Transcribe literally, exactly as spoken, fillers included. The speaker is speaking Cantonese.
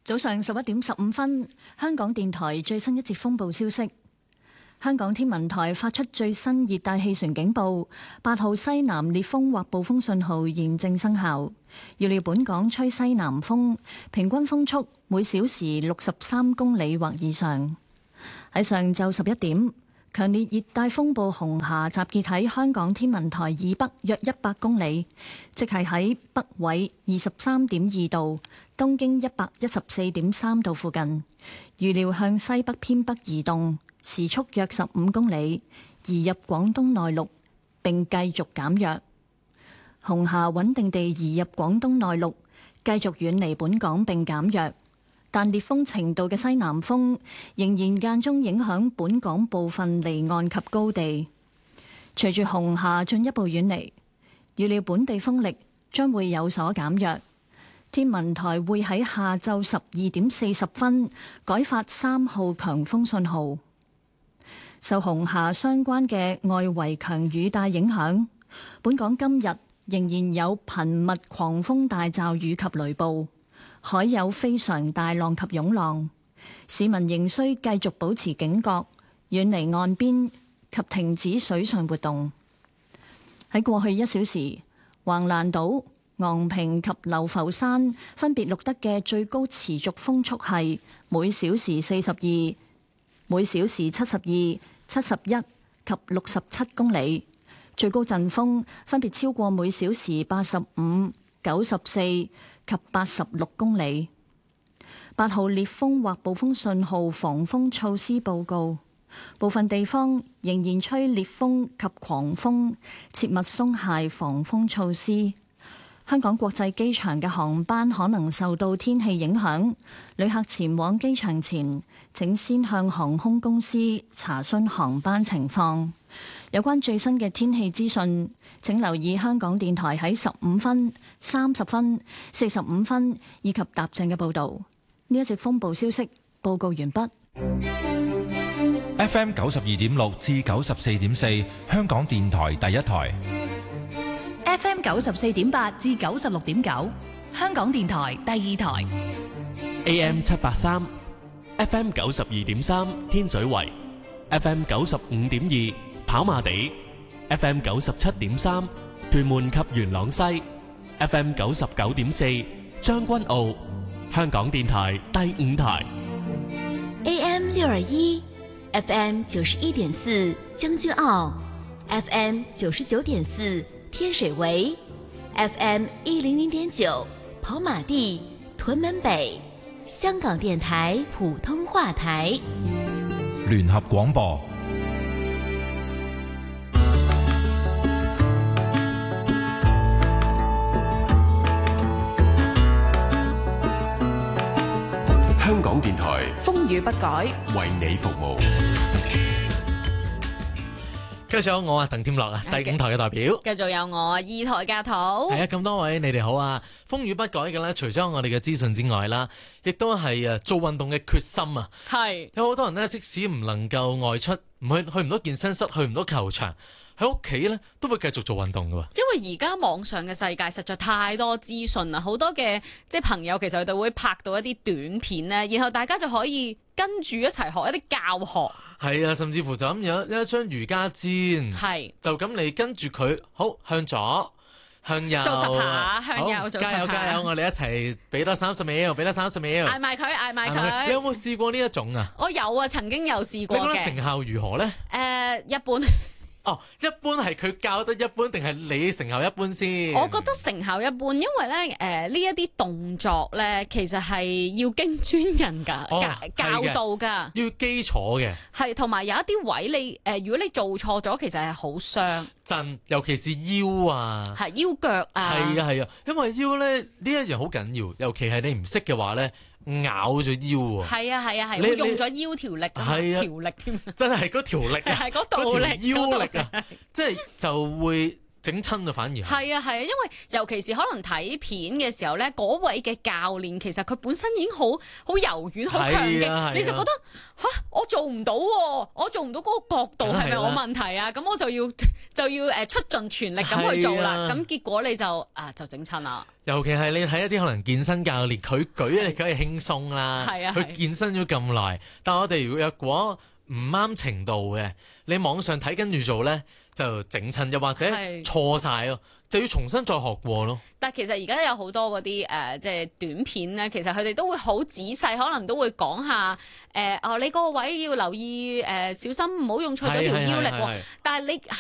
早上十一點十五分，香港電台最新一節風暴消息。香港天文台發出最新熱帶氣旋警報，八號西南烈風或暴風信號現正生效。預料本港吹西南風，平均風速每小時六十三公里或以上。喺上晝十一點，強烈熱帶風暴紅霞集結喺香港天文台以北約一百公里，即係喺北緯二十三點二度、東經一百一十四點三度附近。預料向西北偏北移動，時速約十五公里，移入廣東內陸並繼續減弱。紅霞穩定地移入廣東內陸，繼續遠離本港並減弱。但烈風程度嘅西南風仍然間中影響本港部分離岸及高地。隨住紅霞進一步遠離，預料本地風力將會有所減弱。天文台會喺下晝十二點四十分改發三號強風信號。受紅霞相關嘅外圍強雨帶影響，本港今日仍然有頻密狂風大驟雨及雷暴。海有非常大浪及湧浪，市民仍需繼續保持警覺，遠離岸邊及停止水上活動。喺過去一小時，橫瀾島、昂坪及流浮山分別錄得嘅最高持續風速係每小時四十二、每小時七十二、七十一及六十七公里，最高陣風分別超過每小時八十五、九十四及八十六公里。八號烈風或暴風信號防風措施報告，部分地方仍然吹烈風及狂風，切勿鬆懈防風措施。香港國際機場嘅航班可能受到天氣影響，旅客前往機場前，請先向航空公司查詢航班情況。有關最新嘅天氣資訊，請留意香港電台喺十五分、三十分、四十五分以及踏正嘅報導。呢一節風暴消息報告完畢。 F M 九十二點六至九十四點四，香港電台第一台。 F M 九十四點八至九十六點九，香港電台第二台。 A M 七八三，F M 九十二點三天水圍，F M 九十五點二跑馬地，F M 九十七點三屯門及元朗西，F M 九十九點四將軍澳，香港電台第五台。 A M 六二一，F M 九十一點四將軍澳，F M 九十九點四天水圍 ，F M 一零零點九跑馬地、屯門北，香港電台普通話台。 聯合廣播。 香港電台風雨不改， 為你服務。 繼續有我啊，鄧添樂啊，第五台嘅代表。 繼續有我二台教徒。 係啊，咁多位你哋好啊！風雨不改嘅咧，除咗我哋嘅資訊之外啦，亦都係誒做運動嘅決心啊！ 係有好多人咧，即使唔能夠外出，唔去去唔到健身室，去唔到球場，喺屋企咧都會繼續做運動㗎喎。 因為而家網上嘅世界實在太多資訊啦，好多嘅即係朋友其實佢哋會拍到一啲短片咧，然後大家就可以跟住一齊學一啲教學。 係啊，甚至乎就咁有一張瑜伽墊，係就咁你跟住佢，好向左向右做十下，向右做十下， 加油加油！我哋一齊俾多三十秒，俾多三十秒， 嗌埋佢，嗌埋佢。 你有冇試過呢一種啊？ 我有啊，曾經有試過嘅。 你覺得成效如何咧？ 誒、呃，一般。 哦，一般係佢教得一般，定係你成效一般先？ 我覺得成效一般，因為咧，誒呢一啲動作咧，其實係要經專人噶、哦、教教導噶， 要基礎嘅。係， 同埋有一啲位你誒、呃，如果你做錯咗，其實係好傷。 真，尤其是腰啊， 係腰腳啊， 係啊係啊，因為腰咧呢一樣好緊要，尤其係你唔識嘅話咧。咬咗腰喎， 係啊係啊係，會用咗腰條力啊，條力添， 真係嗰條力啊， 係嗰道力， 腰力啊，即係就會整親啊，反而係係啊係啊，因為尤其是可能睇片嘅時候咧，嗰位嘅教練其實佢本身已經好好柔軟、好強勁， 係啊係啊你就覺得吓我做唔到喎，我做唔到嗰個角度梗係啦係咪我問題啊？咁我就要就要誒出盡全力咁去做啦， 係啊咁結果你就啊就整親啦。 尤其係你睇一啲可能健身教練，佢舉你梗係輕鬆啦， 係啊係佢健身咗咁耐，但係我哋如果若果唔啱程度嘅，你網上睇跟住做咧，就整親，又或者係錯晒咯，就要重新再學過咯。 但係其實而家有好多嗰啲誒即係短片咧，其實佢哋都會好仔細，可能都會講下誒、呃、哦，你嗰個位要留意誒、呃，小心唔好用錯咗條腰力喎。 係係係係但係你